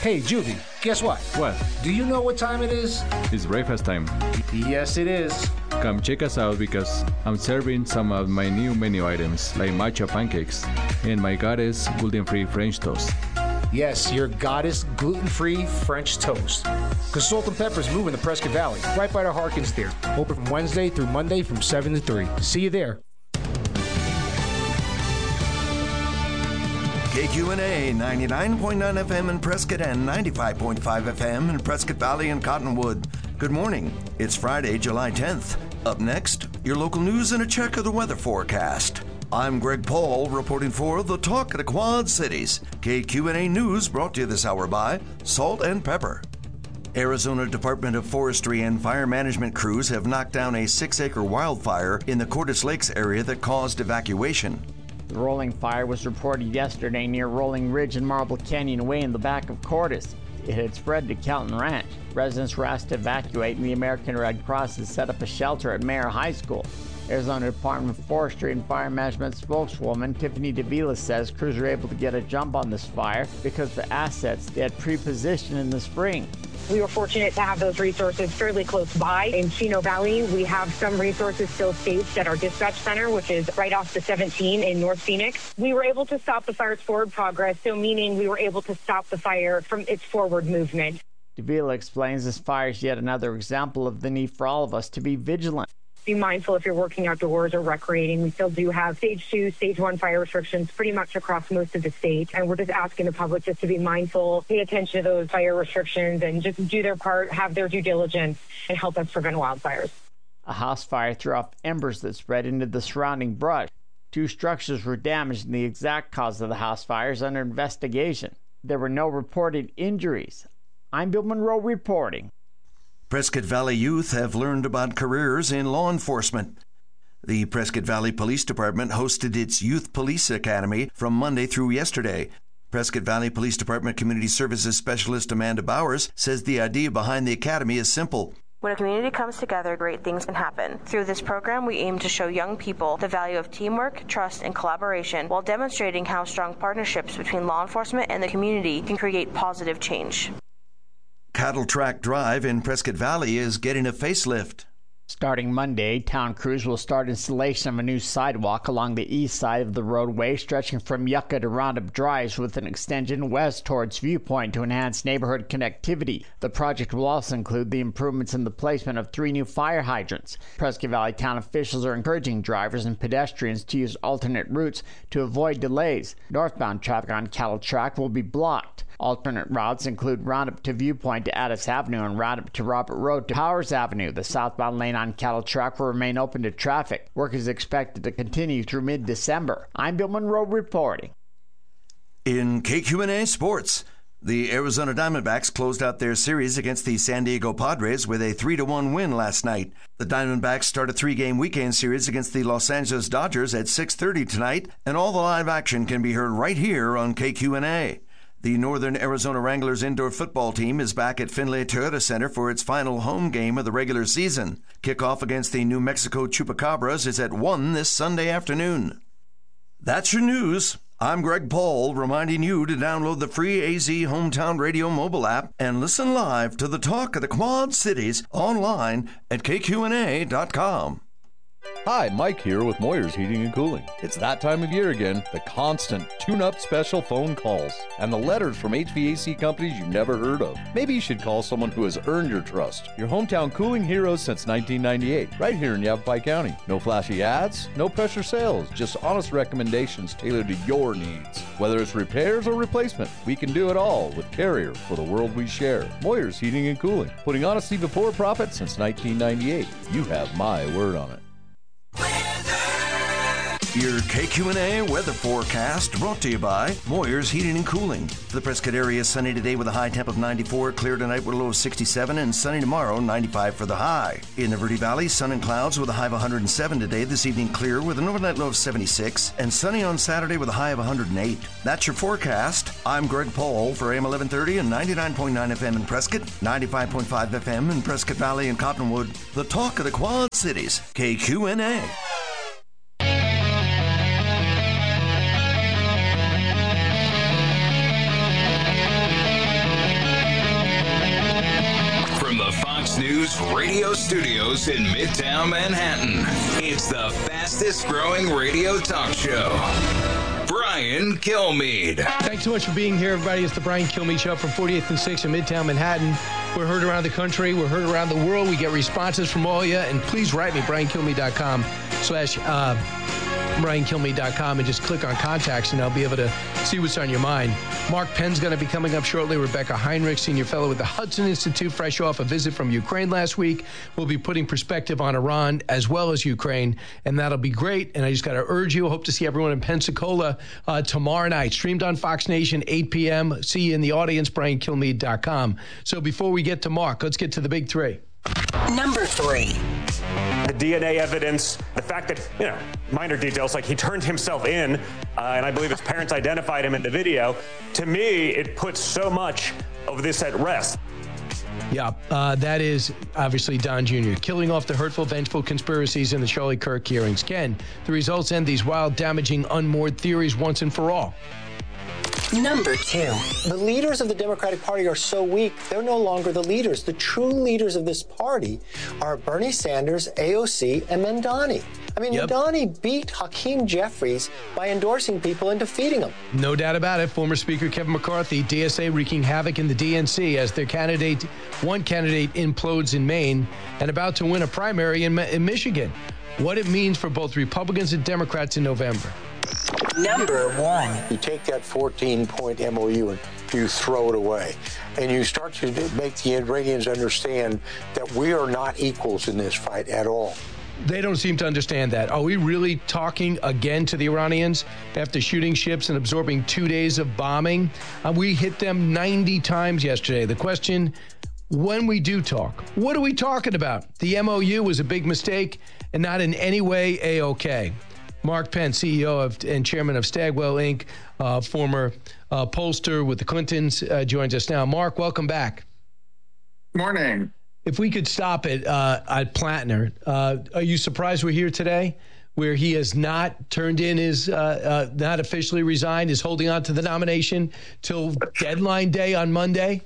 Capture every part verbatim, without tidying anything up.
Hey, Juvie, guess what? What? Do you know what time it is? It's breakfast time. Yes, it is. Come check us out because I'm serving some of my new menu items like matcha pancakes and my goddess gluten-free French toast. Yes, your goddess gluten-free French toast. Because Salt and Pepper's moving to Prescott Valley, right by the Harkins Theater. Open from Wednesday through Monday from seven to three. See you there. K Q N A ninety-nine point nine F M in Prescott and ninety-five point five F M in Prescott Valley and Cottonwood. Good morning. It's Friday, July tenth. Up next, your local news and a check of the weather forecast. I'm Greg Paul reporting for the Talk of the Quad Cities. K Q N A News brought to you this hour by Salt and Pepper. Arizona Department of Forestry and Fire Management crews have knocked down a six-acre wildfire in the Cordes Lakes area that caused evacuation. The rolling fire was reported yesterday near Rolling Ridge and Marble Canyon away in the back of Cordes. It had spread to Kelton Ranch. Residents were asked to evacuate, and the American Red Cross has set up a shelter at Mayer High School. Arizona Department of Forestry and Fire Management spokeswoman Tiffany Davila says crews were able to get a jump on this fire because of the assets they had pre-positioned in the spring. We were fortunate to have those resources fairly close by. In Chino Valley, we have some resources still staged at our dispatch center, which is right off the seventeen in North Phoenix. We were able to stop the fire's forward progress, so meaning we were able to stop the fire from its forward movement. Davila explains this fire is yet another example of the need for all of us to be vigilant. Be mindful if you're working outdoors or recreating. We still do have stage two, stage one fire restrictions pretty much across most of the state. And we're just asking the public just to be mindful, pay attention to those fire restrictions, and just do their part, have their due diligence, and help us prevent wildfires. A house fire threw off embers that spread into the surrounding brush. Two structures were damaged, and the exact cause of the house fire is under investigation. There were no reported injuries. I'm Bill Monroe reporting. Prescott Valley youth have learned about careers in law enforcement. The Prescott Valley Police Department hosted its Youth Police Academy from Monday through yesterday. Prescott Valley Police Department Community Services Specialist Amanda Bowers says the idea behind the academy is simple. When a community comes together, great things can happen. Through this program, we aim to show young people the value of teamwork, trust, and collaboration while demonstrating how strong partnerships between law enforcement and the community can create positive change. Cattle Track Drive in Prescott Valley is getting a facelift. Starting Monday, town crews will start installation of a new sidewalk along the east side of the roadway, stretching from Yucca to Roundup Drives with an extension west towards Viewpoint to enhance neighborhood connectivity. The project will also include the improvements in the placement of three new fire hydrants. Prescott Valley town officials are encouraging drivers and pedestrians to use alternate routes to avoid delays. Northbound traffic on Cattle Track will be blocked. Alternate routes include Roundup to Viewpoint to Addis Avenue and Roundup to Robert Road to Powers Avenue. The southbound lane on Cattle Track will remain open to traffic. Work is expected to continue through mid-December. I'm Bill Monroe reporting. In K Q N A Sports, the Arizona Diamondbacks closed out their series against the San Diego Padres with a three to one win last night. The Diamondbacks start a three-game weekend series against the Los Angeles Dodgers at six thirty tonight, and all the live action can be heard right here on K Q N A. The Northern Arizona Wranglers indoor football team is back at Findlay Toyota Center for its final home game of the regular season. Kickoff against the New Mexico Chupacabras is at one this Sunday afternoon. That's your news. I'm Greg Paul, reminding you to download the free A Z Hometown Radio mobile app and listen live to the Talk of the Quad Cities online at K Q N A dot com. Hi, Mike here with Moyer's Heating and Cooling. It's that time of year again, the constant tune-up special phone calls and the letters from H V A C companies you've never heard of. Maybe you should call someone who has earned your trust. Your hometown cooling heroes since nineteen ninety-eight, right here in Yavapai County. No flashy ads, no pressure sales, just honest recommendations tailored to your needs. Whether it's repairs or replacement, we can do it all with Carrier for the world we share. Moyer's Heating and Cooling, putting honesty before profit since nineteen ninety-eight. You have my word on it. Your K Q N A weather forecast brought to you by Moyer's Heating and Cooling. For the Prescott area, sunny today with a high temp of ninety-four, clear tonight with a low of sixty-seven, and sunny tomorrow, ninety-five for the high. In the Verde Valley, sun and clouds with a high of one hundred seven today. This evening, clear with an overnight low of seventy-six, and sunny on Saturday with a high of one hundred eight. That's your forecast. I'm Greg Paul for A M eleven thirty and ninety-nine point nine F M in Prescott, ninety-five point five F M in Prescott Valley and Cottonwood. The talk of the Quad Cities, K Q N A. Fox News radio studios in Midtown Manhattan. It's the fastest growing radio talk show. Brian Kilmeade. Thanks so much for being here, everybody. It's the Brian Kilmeade Show from forty-eighth and sixth in Midtown Manhattan. We're heard around the country. We're heard around the world. We get responses from all of you. And please write me, brian kilmeade dot com slash uh, brian kilmeade dot com, and just click on contacts, and I'll be able to see what's on your mind. Mark Penn's going to be coming up shortly. Rebecca Heinrich, senior fellow with the Hudson Institute, fresh off a visit from Ukraine last week. We'll be putting perspective on Iran as well as Ukraine, and that'll be great. And I just got to urge you, hope to see everyone in Pensacola uh, tomorrow night. Streamed on Fox Nation, eight p.m. See you in the audience, brian kilmeade dot com. So before we get to Mark, let's get to the big three. Number three. The D N A evidence, the fact that, you know, minor details like he turned himself in, uh, and I believe his parents identified him in the video. To me, it puts so much of this at rest. Yeah, uh, that is obviously Don Junior killing off the hurtful, vengeful conspiracies in the Charlie Kirk hearings. Ken, the results end these wild, damaging, unmoored theories once and for all. Number two. The leaders of the Democratic Party are so weak, they're no longer the leaders. The true leaders of this party are Bernie Sanders, A O C, and Mamdani. I mean, yep. Mamdani beat Hakeem Jeffries by endorsing people and defeating them. No doubt about it. Former Speaker Kevin McCarthy, D S A wreaking havoc in the D N C as their candidate, one candidate implodes in Maine and about to win a primary in, in Michigan. What it means for both Republicans and Democrats in November. Number one. You take that fourteen-point M O U and you throw it away. And you start to make the Iranians understand that we are not equals in this fight at all. They don't seem to understand that. Are we really talking again to the Iranians after shooting ships and absorbing two days of bombing? Uh, we hit them ninety times yesterday. The question, when we do talk, what are we talking about? The M O U was a big mistake and not in any way A-OK. Mark Penn, C E O of, and chairman of Stagwell, Incorporated, uh, former uh, pollster with the Clintons, uh, joins us now. Mark, welcome back. Morning. If we could stop it uh, at Plattner, uh, are you surprised we're here today, where he has not turned in his, uh, uh, not officially resigned, is holding on to the nomination till deadline day on Monday?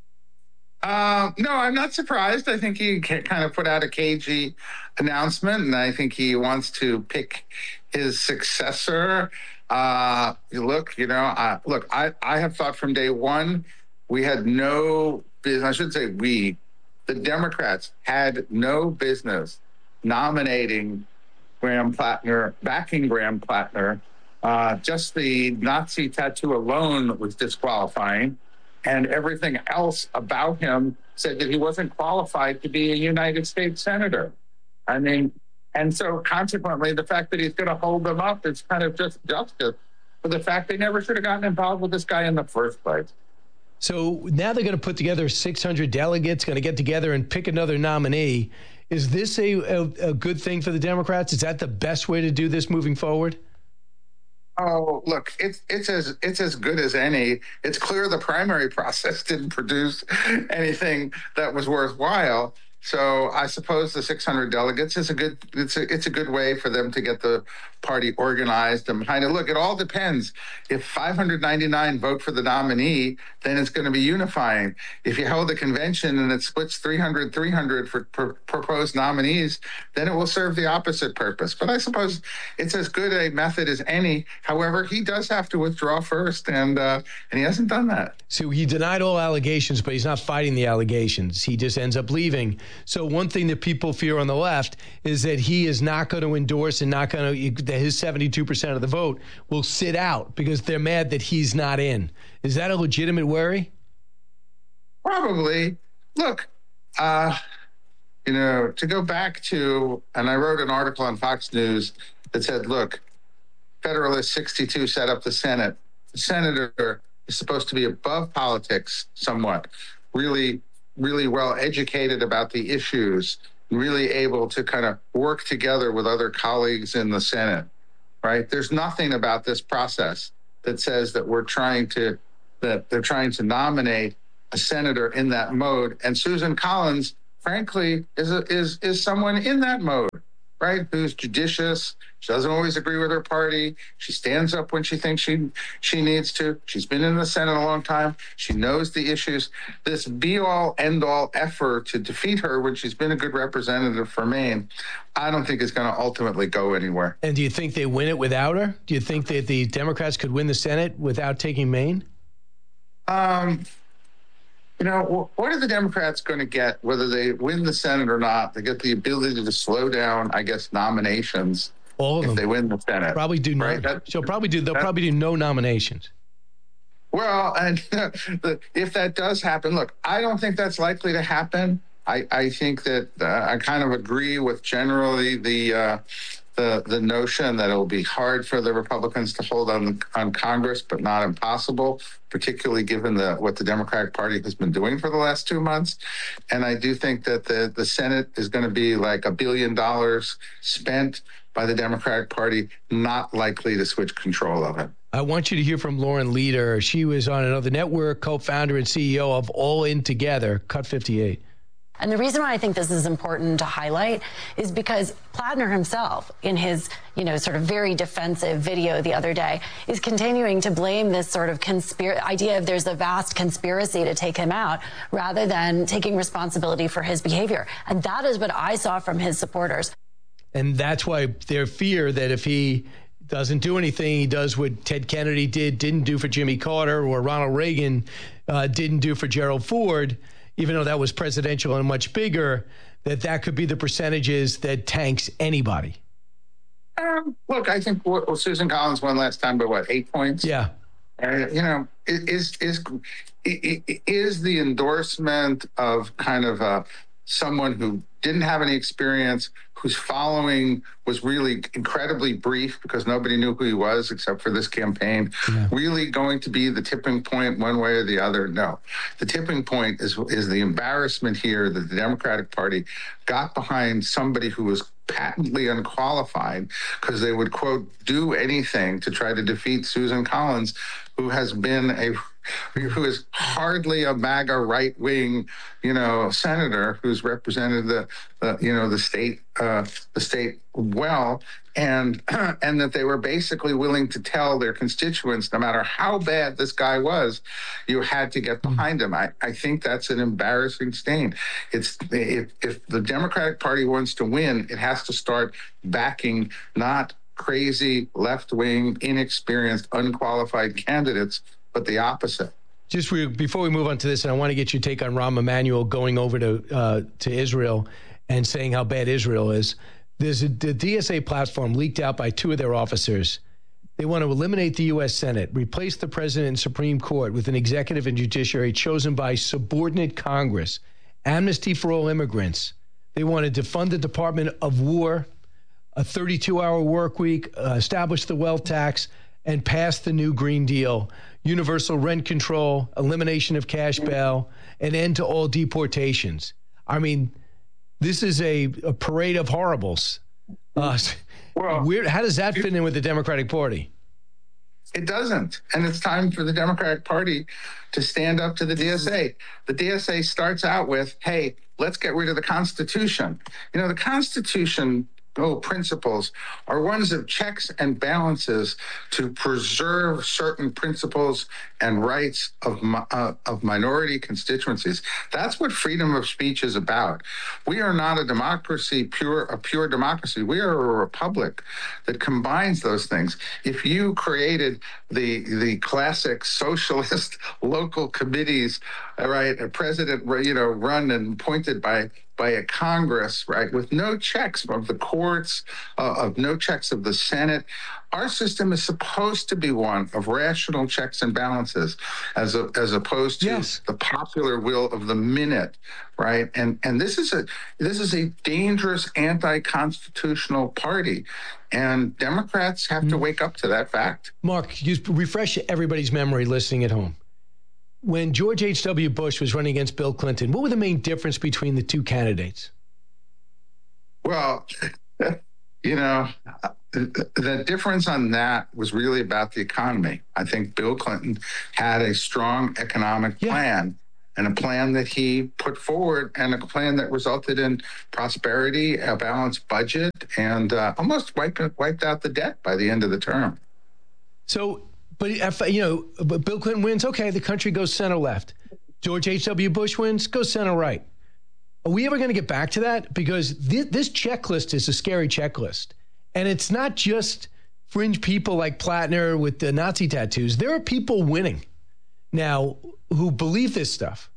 Uh, no, I'm not surprised. I think he kind of put out a cagey announcement, and I think he wants to pick his successor. Uh, look, you know, uh, look, I, I have thought from day one, we had no business, I should say we, the Democrats had no business nominating Graham Plattner, backing Graham Plattner. Uh, just the Nazi tattoo alone was disqualifying. And everything else about him said that he wasn't qualified to be a United States senator. I mean, and so consequently, the fact that he's going to hold them up is kind of just justice for the fact they never should have gotten involved with this guy in the first place. So now they're going to put together six hundred delegates, going to get together and pick another nominee. Is this a, a, a good thing for the Democrats? Is that the best way to do this moving forward? Oh, look, it's it's as it's as good as any. It's clear the primary process didn't produce anything that was worthwhile. So I suppose the six hundred delegates is a good it's a it's a good way for them to get the party organized and behind it. Look, it all depends. If five hundred ninety-nine vote for the nominee, then it's going to be unifying. If you hold the convention and it splits three hundred three hundred for pr- proposed nominees, then it will serve the opposite purpose. But I suppose it's as good a method as any. However, he does have to withdraw first, and uh, and he hasn't done that. So he denied all allegations, but he's not fighting the allegations. He just ends up leaving. So one thing that people fear on the left is that he is not going to endorse and not going to, that his seventy-two percent of the vote will sit out because they're mad that he's not in. Is that a legitimate worry? Probably. Look, uh, you know, to go back to, and I wrote an article on Fox News that said, look, Federalist sixty-two set up the Senate. The senator is supposed to be above politics somewhat, really really well educated about the issues, really able to kind of work together with other colleagues in the Senate, right? There's nothing about this process that says that we're trying to, that they're trying to nominate a senator in that mode. And Susan Collins, frankly, is a, is is someone in that mode, right? Who's judicious. She doesn't always agree with her party. She stands up when she thinks she she needs to. She's been in the Senate a long time. She knows the issues. This be-all, end-all effort to defeat her when she's been a good representative for Maine, I don't think is going to ultimately go anywhere. And do you think they win it without her? Do you think that the Democrats could win the Senate without taking Maine? Um, you know, what are the Democrats going to get, whether they win the Senate or not? They get the ability to slow down, I guess, nominations. All of if them. they win the Senate. Probably do right? no. That, she'll probably do. They'll that, probably do no nominations. Well, and uh, if that does happen, look, I don't think that's likely to happen. I, I think that uh, I kind of agree with generally the uh, the the notion that it will be hard for the Republicans to hold on on Congress, but not impossible, particularly given the what the Democratic Party has been doing for the last two months. And I do think that the the Senate is going to be like a billion dollars spent by the Democratic Party, not likely to switch control of it. I want you to hear from Lauren Leader. She was on another network, co-founder and C E O of All In Together, Cut fifty-eight. And the reason why I think this is important to highlight is because Plattner himself, in his, you know, sort of very defensive video the other day, is continuing to blame this sort of conspiracy idea of there's a vast conspiracy to take him out rather than taking responsibility for his behavior. And that is what I saw from his supporters. And that's why their fear that if he doesn't do anything, he does what Ted Kennedy did, didn't do for Jimmy Carter, or Ronald Reagan uh, didn't do for Gerald Ford, even though that was presidential and much bigger, that that could be the percentages that tanks anybody. Um, look, I think well, Susan Collins won last time by what, eight points? Yeah. Uh, you know, is is is the endorsement of kind of uh, someone who didn't have any experience, whose following was really incredibly brief because nobody knew who he was except for this campaign, yeah. really going to be the tipping point one way or the other? No. The tipping point is is the embarrassment here that the Democratic Party got behind somebody who was patently unqualified because they would, quote, do anything to try to defeat Susan Collins, who has been a who is hardly a MAGA right-wing, you know, senator who's represented the, the you know, the state, uh, the state well, and and that they were basically willing to tell their constituents, no matter how bad this guy was, you had to get behind him. I, I think that's an embarrassing stain. It's if, if the Democratic Party wants to win, it has to start backing not crazy, left-wing, inexperienced, unqualified candidates, but the opposite. Just re- before we move on to this, and I want to get your take on Rahm Emanuel going over to uh, to Israel and saying how bad Israel is. There's a the D S A platform leaked out by two of their officers. They want to eliminate the U S Senate, replace the president and Supreme Court with an executive and judiciary chosen by subordinate Congress, amnesty for all immigrants. They want to defund the Department of War, a thirty-two hour work week, uh, establish the wealth tax, and pass the new Green Deal, universal rent control, elimination of cash bail, an end to all deportations. I mean, this is a, a parade of horribles. Uh, well, weird. How does that fit in with the Democratic Party? It doesn't. And it's time for the Democratic Party to stand up to the D S A. The D S A starts out with, hey, let's get rid of the Constitution. You know, the Constitution Oh, principles are ones of checks and balances to preserve certain principles and rights of uh, of minority constituencies. That's what freedom of speech is about. We are not a democracy, pure a pure democracy. We are a republic that combines those things. If you created the the classic socialist local committees, all right, a president, you know, run and appointed by by a Congress, right, with no checks of the courts, uh, of no checks of the Senate. Our system is supposed to be one of rational checks and balances, as a, as opposed to yes. the popular will of the minute, right? And and this is a this is a dangerous anti-constitutional party, and Democrats have mm. to wake up to that fact. Mark, you refresh everybody's memory listening at home. When George H W. Bush was running against Bill Clinton, what were the main difference between the two candidates? Well, you know, the, the difference on that was really about the economy. I think Bill Clinton had a strong economic plan, and a plan that he put forward, and a plan that resulted in prosperity, a balanced budget, and uh, almost wiped, wiped out the debt by the end of the term. So, but, if, you know, but Bill Clinton wins, okay, the country goes center left. George H W. Bush wins, goes center right. Are we ever going to get back to that? Because th- this checklist is a scary checklist. And it's not just fringe people like Plattner with the Nazi tattoos. There are people winning now who believe this stuff.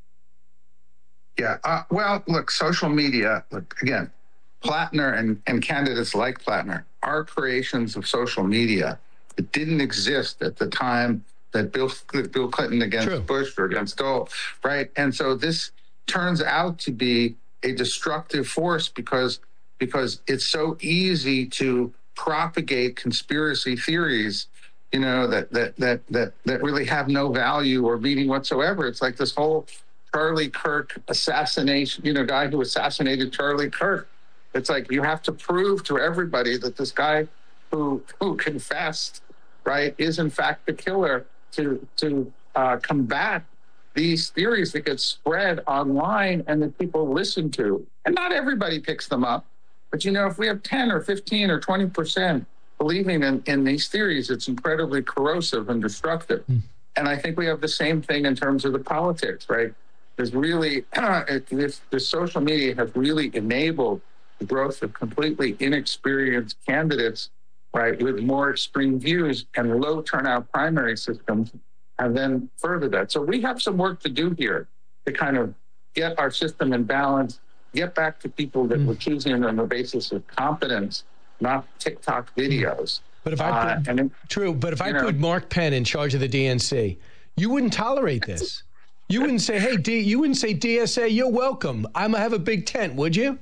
Yeah. Uh, well, look, social media, look, again, Plattner and, and candidates like Plattner are creations of social media. It didn't exist at the time that Bill, Bill Clinton against True. Bush or against Dole, right? And so this turns out to be a destructive force because because it's so easy to propagate conspiracy theories, you know, that that that that that really have no value or meaning whatsoever. It's like this whole Charlie Kirk assassination, you know, guy who assassinated Charlie Kirk. It's like you have to prove to everybody that this guy who who confessed, right, is in fact the killer to to uh, combat these theories that get spread online and that people listen to. And not everybody picks them up. But, you know, if we have ten or fifteen or twenty percent believing in, in these theories, it's incredibly corrosive and destructive. Mm. And I think we have the same thing in terms of the politics, right? There's really, uh, it, this, this social media has really enabled the growth of completely inexperienced candidates, right, with more extreme views and low turnout primary systems, and then further that. So we have some work to do here to kind of get our system in balance, get back to people that mm. we're choosing on the basis of competence, not TikTok videos. But if I put, uh, and it, true, but if I know, put Mark Penn in charge of the D N C, you wouldn't tolerate this. You wouldn't say, hey, D, you wouldn't say D S A, you're welcome. I'm gonna have a big tent, would you?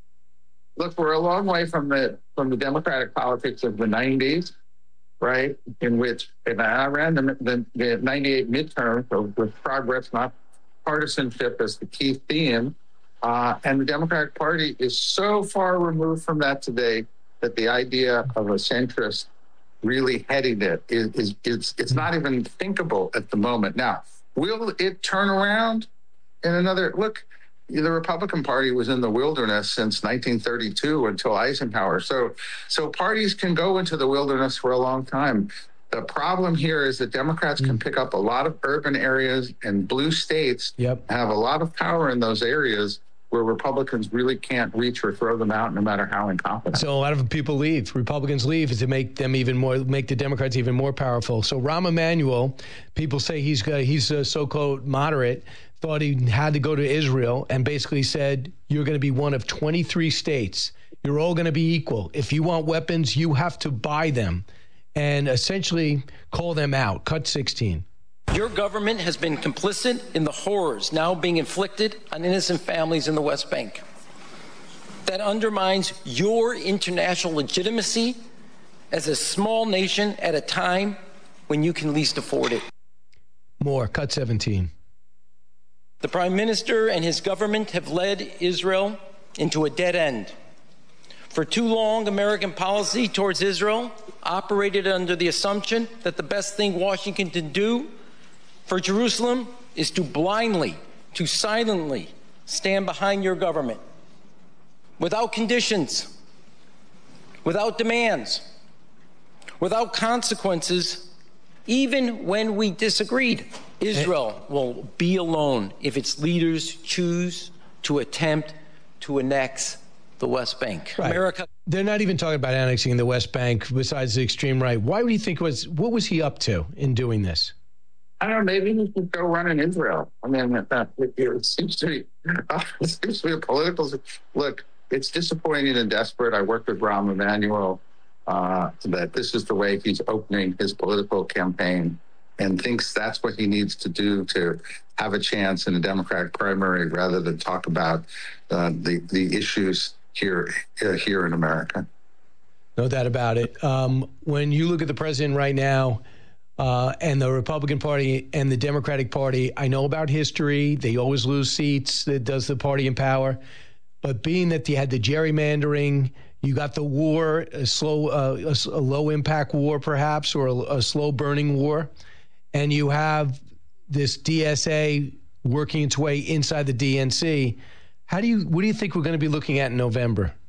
Look, we're a long way from the from the democratic politics of the nineties, right? In which, and I ran the, the, the ninety-eight midterm so with progress, not partisanship, as the key theme. Uh, and the Democratic Party is so far removed from that today that the idea of a centrist really heading it is, is it's, it's not even thinkable at the moment. Now, will it turn around in another, look, the Republican Party was in the wilderness since nineteen thirty-two until Eisenhower. So, so parties can go into the wilderness for a long time. The problem here is that Democrats can pick up a lot of urban areas and blue states, yep. have a lot of power in those areas where Republicans really can't reach or throw them out no matter how incompetent. So a lot of people leave. Republicans leave to make them even more, make the Democrats even more powerful. So Rahm Emanuel, people say he's got, he's a so-called moderate, thought he had to go to Israel and basically said, you're going to be one of twenty-three states. You're all going to be equal. If you want weapons, you have to buy them, and essentially call them out. Cut sixteen. Your government has been complicit in the horrors now being inflicted on innocent families in the West Bank. That undermines your international legitimacy as a small nation at a time when you can least afford it. More. Cut seventeen. The Prime Minister and his government have led Israel into a dead end. For too long, American policy towards Israel operated under the assumption that the best thing Washington can do for Jerusalem is to blindly, to silently stand behind your government without conditions, without demands, without consequences, even when we disagreed. Israel will be alone if its leaders choose to attempt to annex the West Bank. Right. America. They're not even talking about annexing the West Bank besides the extreme right. Why would you think was, what was he up to in doing this? I don't know, maybe he should go run in Israel. I mean, uh, it, it seems to be, uh, it seems to be a political, look, it's disappointing and desperate. I worked with Rahm Emanuel, uh, that this is the way he's opening his political campaign and thinks that's what he needs to do to have a chance in a Democratic primary rather than talk about uh, the, the issues here, uh, here in America. No doubt about it. Um, when you look at the president right now, Uh, and the Republican Party and the Democratic Party, I know about history. They always lose seats. That does the party in power. But being that you had the gerrymandering, you got the war, a slow, uh, a, a low-impact war perhaps, or a, a slow-burning war, and you have this D S A working its way inside the D N C. How do you? What do you think we're going to be looking at in November?